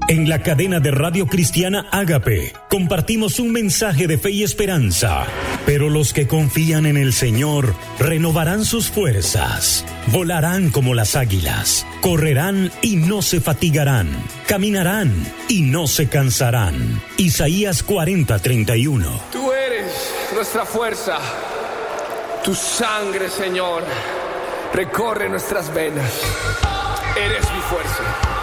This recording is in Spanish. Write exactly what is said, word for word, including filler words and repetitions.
En la cadena de radio cristiana Ágape compartimos un mensaje de fe y esperanza. Pero los que confían en el Señor renovarán sus fuerzas, volarán como las águilas, correrán y no se fatigarán, caminarán y no se cansarán. Isaías cuarenta, treinta y uno. Tú eres nuestra fuerza, tu sangre, Señor, recorre nuestras venas. Eres mi fuerza.